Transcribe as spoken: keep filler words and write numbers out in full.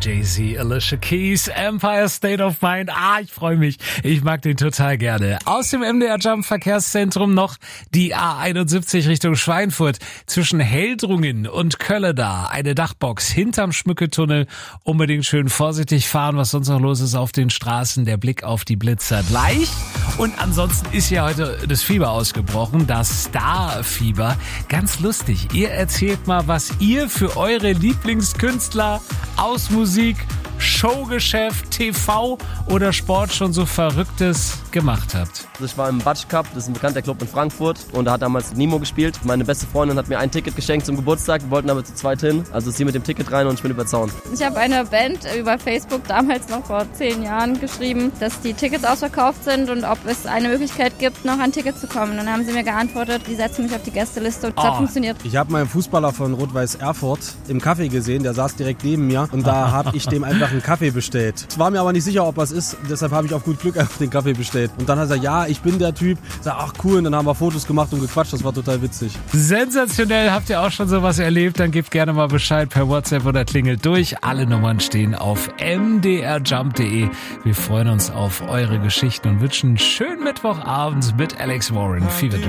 Jay-Z, Alicia Keys, Empire State of Mind. Ah, ich freue mich. Ich mag den total gerne. Aus dem M D R Jump Verkehrszentrum noch die A einundsiebzig Richtung Schweinfurt. Zwischen Heldrungen und Kölleda eine Dachbox hinterm Schmücketunnel. Unbedingt schön vorsichtig fahren, was sonst noch los ist auf den Straßen. Der Blick auf die Blitzer gleich. Und ansonsten ist ja heute das Fieber ausgebrochen, das Starfieber. Ganz lustig. Ihr erzählt mal, was ihr für eure Lieblingskünstler aus Musik, Showgeschäft, T V oder Sport schon so Verrücktes gemacht habt. Also ich war im Batsch Cup, das ist ein bekannter Club in Frankfurt und da hat damals Nimo gespielt. Meine beste Freundin hat mir ein Ticket geschenkt zum Geburtstag, wir wollten aber zu zweit hin. Also ist sie mit dem Ticket rein und ich bin überzaunt. Ich habe eine Band über Facebook damals noch vor zehn Jahren geschrieben, dass die Tickets ausverkauft sind und ob es eine Möglichkeit gibt, noch an Tickets zu kommen. Und dann haben sie mir geantwortet, die setzen mich auf die Gästeliste und das Oh. hat funktioniert. Ich habe meinen Fußballer von Rot-Weiß Erfurt im Café gesehen, der saß direkt neben mir und da habe ich dem einfach einen Kaffee bestellt. Ich war mir aber nicht sicher, ob was ist, deshalb habe ich auf gut Glück einfach den Kaffee bestellt. Und dann hat er gesagt, ja, ich bin der Typ. Ich sag, ach cool, und dann haben wir Fotos gemacht und gequatscht, das war total witzig. Sensationell, habt ihr auch schon sowas erlebt? Dann gebt gerne mal Bescheid per WhatsApp oder klingelt durch. Alle Nummern stehen auf m d r jump punkt d e. Wir freuen uns auf eure Geschichten und wünschen einen schönen Mittwochabend mit Alex Warren. Fever